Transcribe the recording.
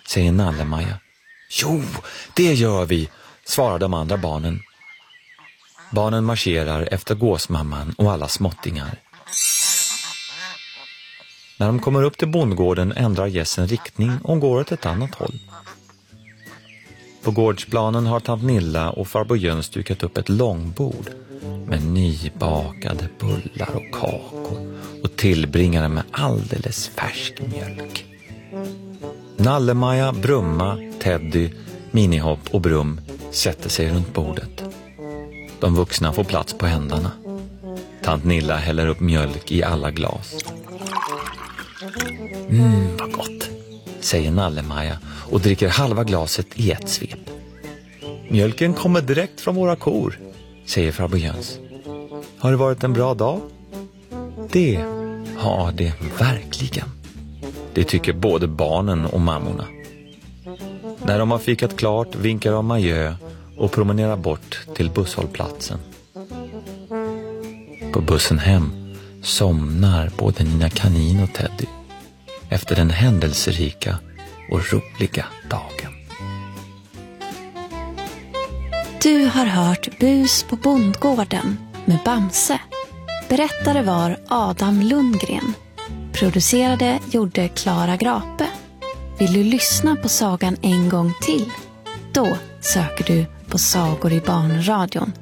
säger Nalle-Maja. Jo, det gör vi, svarar de andra barnen. Barnen marscherar efter gåsmamman och alla småttingar. När de kommer upp till bondgården ändrar gässen riktning och går åt ett annat håll. På gårdsplanen har tant Nilla och farbror Jöns dukat upp ett långbord med nybakade bullar och kakor och tillbringade med alldeles färsk mjölk. Nalle-Maja, Brumma, Teddy, Minihopp och Brum sätter sig runt bordet. De vuxna får plats på händerna. Tant Nilla häller upp mjölk i alla glas. Vad gott, säger Nalle-Maja och dricker halva glaset i ett svep. Mjölken kommer direkt från våra kor, säger farbror Jöns. Har det varit en bra dag? Det har det verkligen. Det tycker både barnen och mammorna. När de har fikat klart vinkar de adjö och promenerar bort till busshållplatsen. På bussen hem somnar både Nina Kanin och Teddy efter den händelserika och roliga dagen. Du har hört Bus på bondgården med Bamse. Berättare var Adam Lundgren. Producerade gjorde Klara Grape. Vill du lyssna på sagan en gång till? Då söker du på Sagor i barnradion